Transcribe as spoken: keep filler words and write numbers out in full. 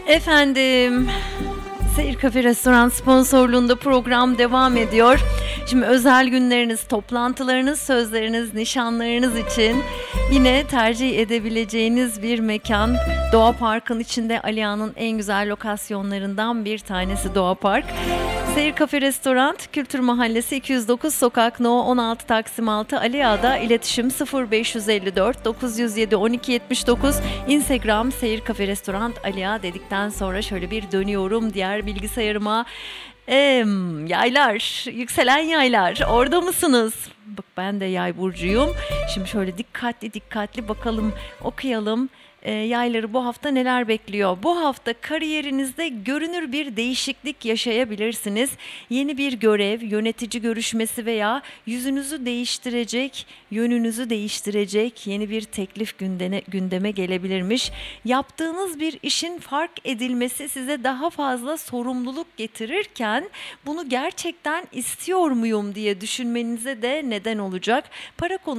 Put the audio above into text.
Efendim, Seyir Kafe Restoran sponsorluğunda program devam ediyor. Şimdi özel günleriniz, toplantılarınız, sözleriniz, nişanlarınız için yine tercih edebileceğiniz bir mekan. Doğa Park'ın içinde Aliağa'nın en güzel lokasyonlarından bir tanesi Doğa Park. Seyir Kafe Restoran, Kültür Mahallesi iki yüz dokuz Sokak No on altı Taksim altı Aliağa'da. iletişim sıfır beş yüz dört dokuz yüz yedi on iki yetmiş dokuz. Instagram Seyir Kafe Restoran Aliağa dedikten sonra şöyle bir dönüyorum diğer bilgisayarıma. Ee, yaylar, yükselen yaylar, orada mısınız? Bak ben de yay burcuyum. Şimdi şöyle dikkatli dikkatli bakalım, okuyalım. E, yayları bu hafta neler bekliyor? Bu hafta kariyerinizde görünür bir değişiklik yaşayabilirsiniz. Yeni bir görev, yönetici görüşmesi veya yüzünüzü değiştirecek, yönünüzü değiştirecek yeni bir teklif gündeme, gündeme gelebilirmiş. Yaptığınız bir işin fark edilmesi size daha fazla sorumluluk getirirken bunu gerçekten istiyor muyum diye düşünmenize de neden olacak. Para konusu